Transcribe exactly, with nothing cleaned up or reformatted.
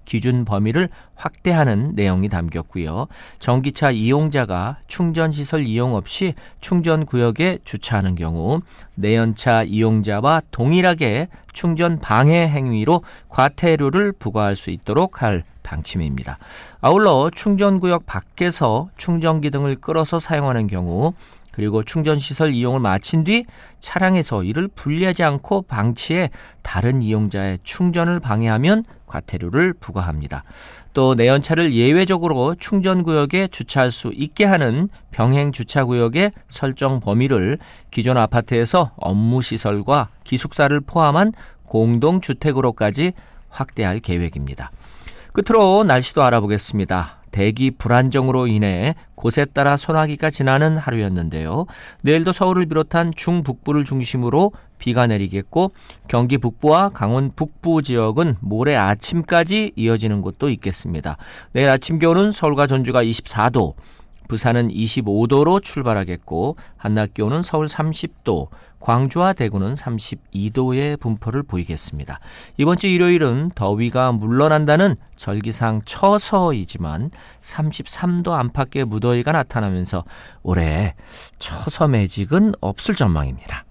기준 범위를 확대하는 내용이 담겼고요. 전기차 이용자가 충전시설 이용 없이 충전구역에 주차하는 경우 내연차 이용자와 동일하게 충전 방해 행위로 과태료를 부과할 수 있도록 할 방침입니다. 아울러 충전구역 밖에서 충전기 등을 끌어서 사용하는 경우 그리고 충전시설 이용을 마친 뒤 차량에서 이를 분리하지 않고 방치해 다른 이용자의 충전을 방해하면 과태료를 부과합니다. 또 내연차를 예외적으로 충전구역에 주차할 수 있게 하는 병행주차구역의 설정 범위를 기존 아파트에서 업무시설과 기숙사를 포함한 공동주택으로까지 확대할 계획입니다. 끝으로 날씨도 알아보겠습니다. 대기 불안정으로 인해 곳에 따라 소나기가 지나는 하루였는데요. 내일도 서울을 비롯한 중북부를 중심으로 비가 내리겠고 경기 북부와 강원 북부 지역은 모레 아침까지 이어지는 곳도 있겠습니다. 내일 아침 기온은 서울과 전주가 이십사 도, 부산은 이십오 도로 출발하겠고 한낮 기온은 서울 삼십 도, 광주와 대구는 삼십이 도의 분포를 보이겠습니다. 이번 주 일요일은 더위가 물러난다는 절기상 처서이지만 삼십삼 도 안팎의 무더위가 나타나면서 올해 처서 매직은 없을 전망입니다.